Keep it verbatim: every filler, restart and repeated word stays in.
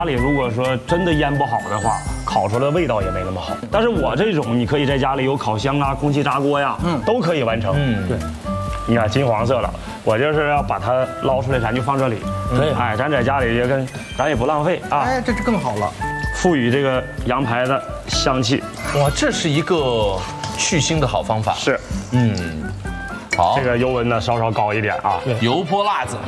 家里如果说真的腌不好的话，烤出来的味道也没那么好。但是我这种，你可以在家里有烤箱啊、空气炸锅呀，嗯，都可以完成。嗯，对。你看金黄色了，我就是要把它捞出来，咱就放这里。 可以。 哎，咱在家里也跟，咱也不浪费啊。 哎，这就更好了， 赋予这个羊排的香气。 哇，这是一个去腥的好方法。 是， 嗯，好， 这个油温呢稍稍高一点啊。 油泼辣子。